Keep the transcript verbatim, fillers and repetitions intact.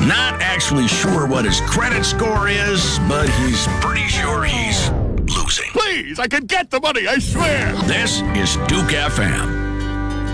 Not actually sure what his credit score is, but he's pretty sure he's losing. Please, I can get the money, I swear. This is Duke F M.